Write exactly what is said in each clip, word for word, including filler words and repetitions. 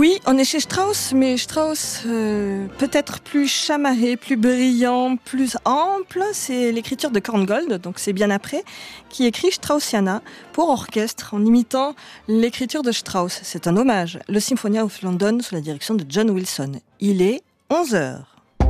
Oui, on est chez Strauss, mais Strauss euh, peut-être plus chamarré, plus brillant, plus ample. C'est l'écriture de Korngold, donc c'est bien après, qui écrit Straussiana pour orchestre en imitant l'écriture de Strauss. C'est un hommage. Le Symphonia of London sous la direction de John Wilson. Il est onze heures.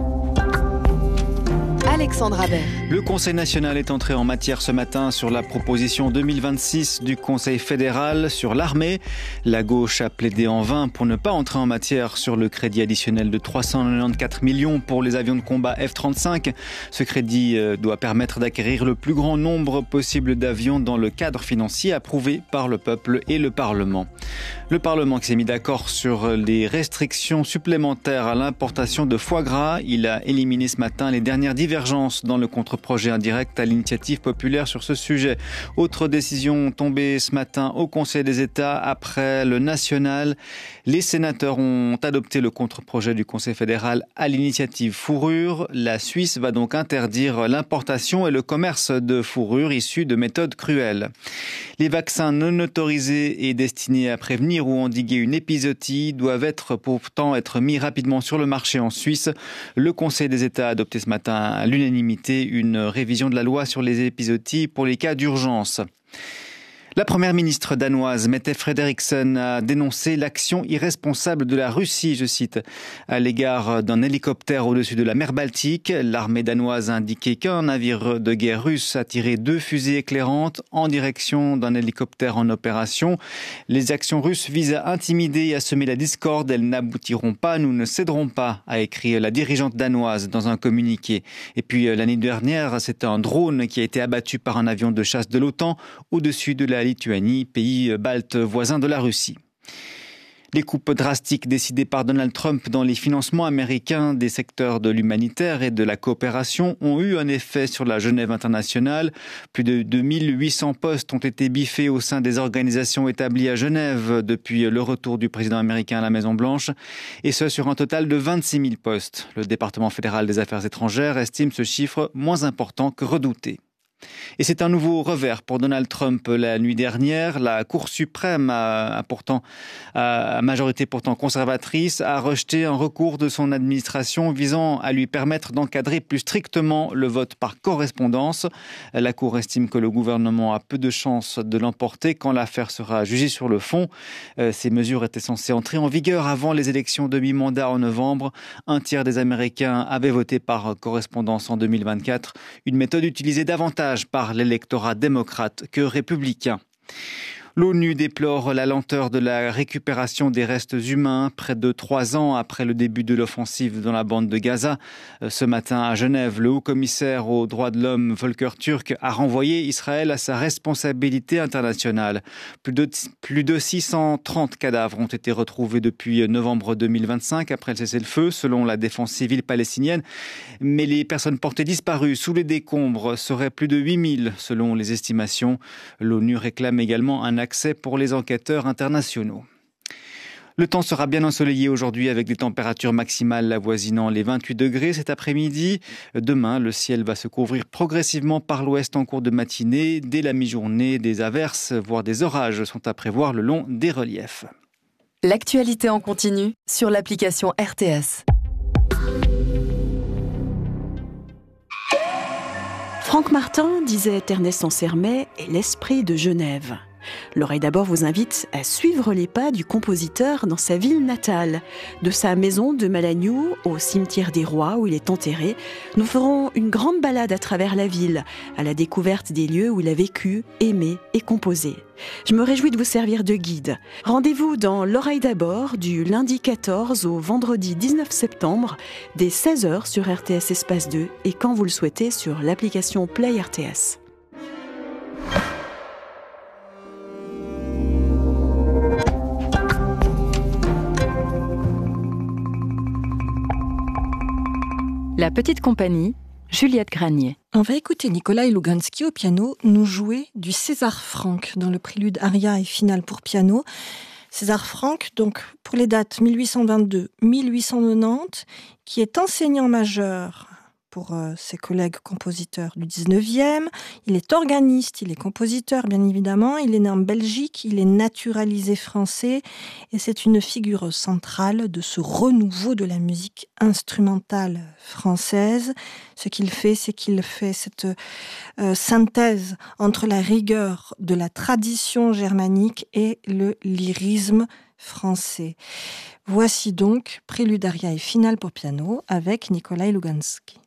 Alexandre Habert. Le Conseil national est entré en matière ce matin sur la proposition deux mille vingt-six du Conseil fédéral sur l'armée. La gauche a plaidé en vain pour ne pas entrer en matière sur le crédit additionnel de trois cent quatre-vingt-quatorze millions pour les avions de combat F trente-cinq. Ce crédit doit permettre d'acquérir le plus grand nombre possible d'avions dans le cadre financier approuvé par le peuple et le Parlement. Le Parlement qui s'est mis d'accord sur les restrictions supplémentaires à l'importation de foie gras. Il a éliminé ce matin les dernières divergences dans le contre-projet indirect à l'initiative populaire sur ce sujet. Autre décision tombée ce matin au Conseil des États après le national. Les sénateurs ont adopté le contre-projet du Conseil fédéral à l'initiative fourrure. La Suisse va donc interdire l'importation et le commerce de fourrure issues de méthodes cruelles. Les vaccins non autorisés et destinés à prévenir ou endiguer une épizootie doivent être pourtant être mis rapidement sur le marché en Suisse. Le Conseil des États a adopté ce matin à l'unanimité une révision de la loi sur les épizooties pour les cas d'urgence. La première ministre danoise, Mette Frederiksen, a dénoncé l'action irresponsable de la Russie, je cite, à l'égard d'un hélicoptère au-dessus de la mer Baltique. L'armée danoise a indiqué qu'un navire de guerre russe a tiré deux fusées éclairantes en direction d'un hélicoptère en opération. Les actions russes visent à intimider et à semer la discorde. Elles n'aboutiront pas, nous ne céderons pas, a écrit la dirigeante danoise dans un communiqué. Et puis l'année dernière, c'est un drone qui a été abattu par un avion de chasse de l'OTAN au-dessus de la Lituanie, pays balte voisin de la Russie. Les coupes drastiques décidées par Donald Trump dans les financements américains des secteurs de l'humanitaire et de la coopération ont eu un effet sur la Genève internationale. Plus de deux mille huit cents postes ont été biffés au sein des organisations établies à Genève depuis le retour du président américain à la Maison-Blanche, et ce sur un total de vingt-six mille postes. Le département fédéral des affaires étrangères estime ce chiffre moins important que redouté. Et c'est un nouveau revers pour Donald Trump la nuit dernière. La Cour suprême, a, a pourtant, à majorité pourtant conservatrice, a rejeté un recours de son administration visant à lui permettre d'encadrer plus strictement le vote par correspondance. La Cour estime que le gouvernement a peu de chances de l'emporter quand l'affaire sera jugée sur le fond. Ces mesures étaient censées entrer en vigueur avant les élections de mi-mandat en novembre. Un tiers des Américains avaient voté par correspondance en deux mille vingt-quatre, une méthode utilisée davantage par l'électorat démocrate que républicain. L'ONU déplore la lenteur de la récupération des restes humains près de trois ans après le début de l'offensive dans la bande de Gaza. Ce matin à Genève, le haut-commissaire aux droits de l'homme Volker Turk a renvoyé Israël à sa responsabilité internationale. Plus de, plus de six cent trente cadavres ont été retrouvés depuis novembre deux mille vingt-cinq après le cessez-le-feu, selon la défense civile palestinienne. Mais les personnes portées disparues sous les décombres seraient plus de huit mille selon les estimations. L'ONU réclame également un accès pour les enquêteurs internationaux. Le temps sera bien ensoleillé aujourd'hui avec des températures maximales avoisinant les vingt-huit degrés cet après-midi. Demain, le ciel va se couvrir progressivement par l'ouest en cours de matinée. Dès la mi-journée, des averses, voire des orages sont à prévoir le long des reliefs. L'actualité en continu sur l'application R T S. Franck Martin, disait Ernest Ansermet, est l'esprit de Genève. L'oreille d'abord vous invite à suivre les pas du compositeur dans sa ville natale. De sa maison de Malagnou au cimetière des Rois où il est enterré, nous ferons une grande balade à travers la ville, à la découverte des lieux où il a vécu, aimé et composé. Je me réjouis de vous servir de guide. Rendez-vous dans l'oreille d'abord du lundi quatorze au vendredi dix-neuf septembre, dès seize heures sur R T S Espace deux et quand vous le souhaitez sur l'application Play R T S. La petite compagnie, Juliette Granier. On va écouter Nikolai Lugansky au piano nous jouer du César Franck dans le prélude aria et finale pour piano. César Franck, donc pour les dates mille huit cent vingt-deux à mille huit cent quatre-vingt-dix, qui est enseignant majeur pour euh, ses collègues compositeurs du dix-neuvième. Il est organiste, il est compositeur, bien évidemment. Il est né en Belgique, il est naturalisé français. Et c'est une figure centrale de ce renouveau de la musique instrumentale française. Ce qu'il fait, c'est qu'il fait cette euh, synthèse entre la rigueur de la tradition germanique et le lyrisme français. Voici donc Prélude, aria et finale pour piano avec Nikolai Lugansky.